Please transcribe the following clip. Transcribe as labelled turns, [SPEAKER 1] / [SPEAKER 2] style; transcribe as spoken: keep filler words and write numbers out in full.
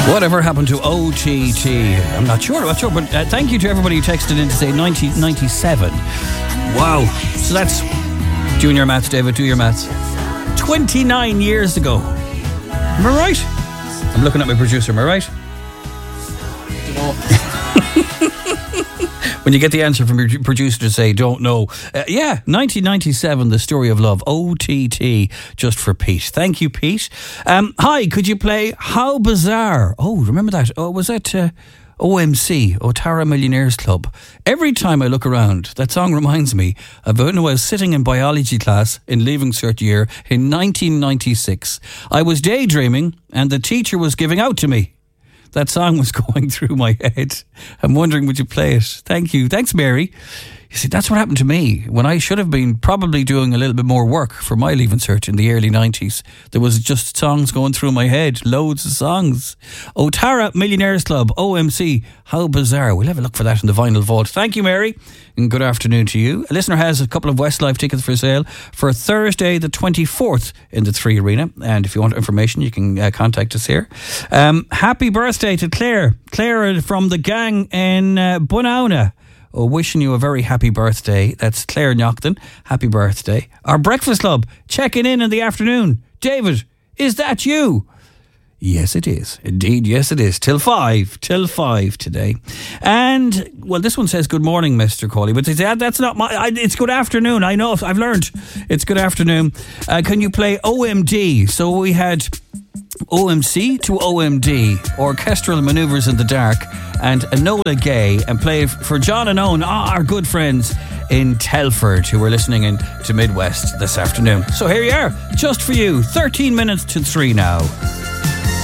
[SPEAKER 1] Whatever happened to O T T? I'm not sure, I'm not sure, but uh, thank you to everybody who texted in to say nineteen ninety-seven. Wow. So that's junior maths, David, do your maths. twenty-nine years ago. Am I right? I'm looking at my producer, am I right? When you get the answer from your producer to say, don't know. Uh, yeah, nineteen ninety-seven, The Story of Love, O T T, just for Pete. Thank you, Pete. Um, hi, could you play How Bizarre? Oh, remember that? Oh, was that uh, O M C, Otara Millionaires Club? Every time I look around, that song reminds me of when I was sitting in biology class in Leaving Cert year in nineteen ninety-six. I was daydreaming and the teacher was giving out to me. That song was going through my head. I'm wondering, would you play it? Thank you. Thanks, Mary. You see, that's what happened to me when I should have been probably doing a little bit more work for my Leaving Cert in the early nineties. There was just songs going through my head, loads of songs. Otara Millionaires Club, O M C, How Bizarre. We'll have a look for that in the vinyl vault. Thank you, Mary, and good afternoon to you. A listener has a couple of Westlife tickets for sale for Thursday the twenty-fourth in the Three Arena, and if you want information you can uh, contact us here. Um, happy birthday to Claire. Claire from the gang in uh, Bunauna. Oh, wishing you a very happy birthday. That's Claire Nocton. Happy birthday. Our Breakfast Club checking in in the afternoon. David, is that you? Yes, it is. Indeed, yes, it is. Till five. Till five today. And, well, this one says good morning, Mister Cawley. But they say, ah, that's not my... I, it's good afternoon. I know. I've learned. It's good afternoon. Uh, can you play O M D? So we had O M C to O M D, Orchestral Manoeuvres in the Dark, and Enola Gay, and play for John and Owen, our good friends in Telford, who are listening in to Midwest this afternoon. So here you are, just for you, thirteen minutes to three now.